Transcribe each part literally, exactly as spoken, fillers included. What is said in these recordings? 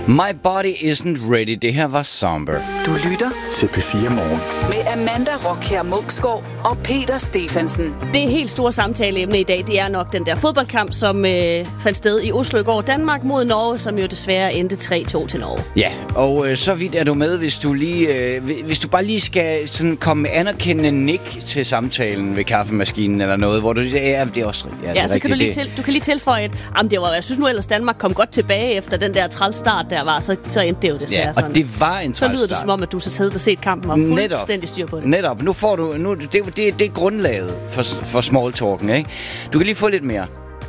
My body isn't ready. Det her var Somber. Du lytter til P fire Morgen med Amanda Rockher Muksgaard og Peter Stephensen. Det helt store samtaleemne i dag, det er nok den der fodboldkamp, som øh, fandt sted i Oslo i går. Danmark mod Norge, som jo desværre endte tre to til Norge. Ja, og øh, så vidt er du med, hvis du lige, øh, hvis du bare lige skal sådan komme med anerkendende nik til samtalen ved kaffemaskinen eller noget, hvor du siger, ja, det er også ja, det ja, er så rigtigt, kan du lige det. til, du kan lige tilføje, at jamen, det var, jeg synes nu ellers Danmark kom godt tilbage efter den der træls start der var, så, så endte det jo desværre ja, sådan. og det var en træls start. Så lyder det som om, at du så havde og set kampen og fuldstændig styr på det. Netop. Nu får du, nu, det, det, det er grundlaget for, for small talken, ikke? Du kan lige få lidt mere.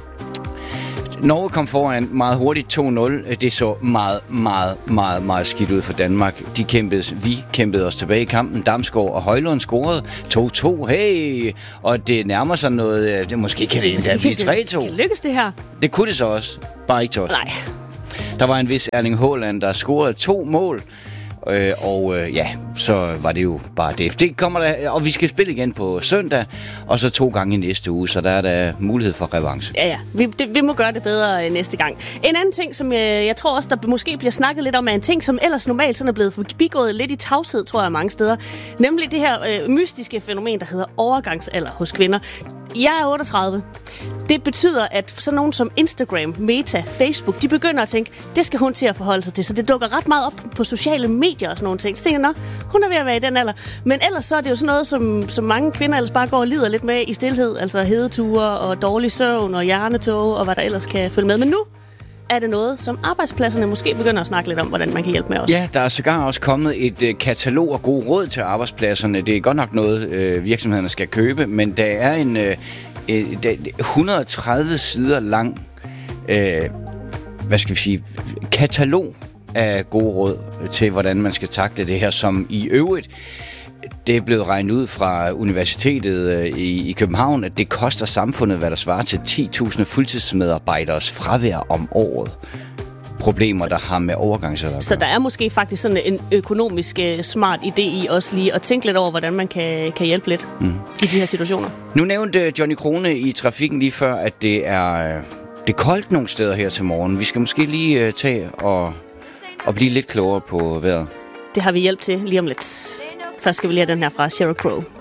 Norge kom foran meget hurtigt to nul. Det så meget, meget, meget, meget skidt ud for Danmark. De kæmpede, vi kæmpede os tilbage i kampen. Damsgaard og Højlund scorede to to. Hey! Og det nærmer sig noget. Det måske kan det endda blive tre to. Kan lykkes det her? Det kunne det så også. Bare ikke til os. Nej. Der var en vis Erling Haaland, der scorede to mål. Øh, og øh, ja, så var det jo bare det. Det kommer der, og vi skal spille igen på søndag, og så to gange i næste uge, så der er der mulighed for revanche. Ja, ja. Vi, det, vi må gøre det bedre øh, næste gang. En anden ting, som jeg, jeg tror også, der måske bliver snakket lidt om, er en ting, som ellers normalt sådan er blevet forbigået lidt i tavshed, tror jeg, mange steder. Nemlig det her øh, mystiske fænomen, der hedder overgangsalder hos kvinder. Jeg er otteogtredive. Det betyder, at sådan nogen som Instagram, Meta, Facebook, de begynder at tænke, det skal hun til at forholde sig til. Så det dukker ret meget op på sociale medier og sådan nogle ting. Så tænker jeg, hun er ved at være i den alder. Men ellers så er det jo sådan noget, som, som mange kvinder ellers bare går og lider lidt med i stilhed. Altså hedeture og dårlig søvn og hjernetog og hvad der ellers kan følge med. Men nu er det noget, som arbejdspladserne måske begynder at snakke lidt om, hvordan man kan hjælpe med os. Ja, der er sågar også kommet et øh, katalog af gode råd til arbejdspladserne. Det er godt nok noget, øh, virksomhederne skal købe, men der er en øh, øh, der, et hundrede og tredive sider lang øh, hvad skal vi sige, katalog af gode råd til, hvordan man skal takle det her, som i øvrigt det er blevet regnet ud fra universitetet i, i København, at det koster samfundet, hvad der svarer til ti tusind fuldtidsmedarbejderes fravær om året. Problemer, der har med overgangsalder. Så der er måske faktisk sådan en økonomisk uh, smart idé i også lige at tænke lidt over, hvordan man kan, kan hjælpe lidt mm. i de her situationer. Nu nævnte Johnny Krone i trafikken lige før, at det er, det er koldt nogle steder her til morgen. Vi skal måske lige uh, tage og, og blive lidt klogere på vejret. Det har vi hjælp til lige om lidt. Først skal vi lige have den her fra Sheryl Crow.